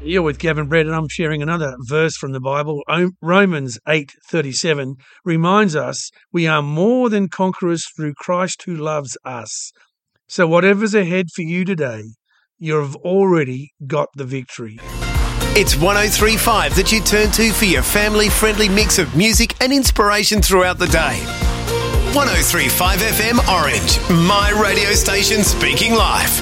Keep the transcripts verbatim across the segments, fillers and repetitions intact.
You're with Gavin Brett, and I'm sharing another verse from the Bible. Romans eight thirty-seven reminds us we are more than conquerors through Christ who loves us. So whatever's ahead for you today, you've already got the victory. It's one oh three point five that you turn to for your family-friendly mix of music and inspiration throughout the day. one oh three point five F M Orange, my radio station speaking life.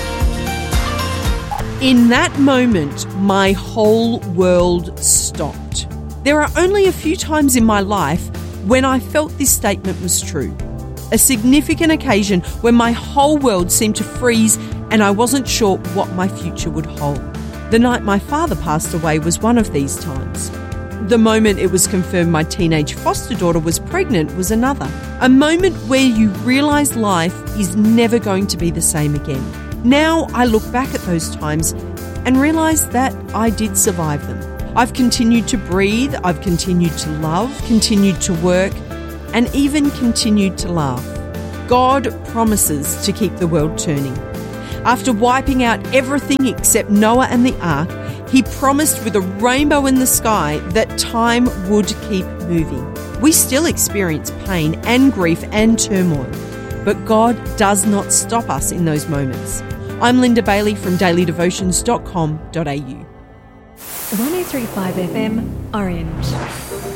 In that moment, my whole world stopped. There are only a few times in my life when I felt this statement was true. A significant occasion when my whole world seemed to freeze and I wasn't sure what my future would hold. The night my father passed away was one of these times. The moment it was confirmed my teenage foster daughter was pregnant was another. A moment where you realise life is never going to be the same again. Now I look back at those times and realise that I did survive them. I've continued to breathe, I've continued to love, continued to work, and even continued to laugh. God promises to keep the world turning. After wiping out everything except Noah and the ark, he promised with a rainbow in the sky that time would keep moving. We still experience pain and grief and turmoil, but God does not stop us in those moments. I'm Linda Bailey from daily devotions dot com dot a u. one oh three point five F M Orange.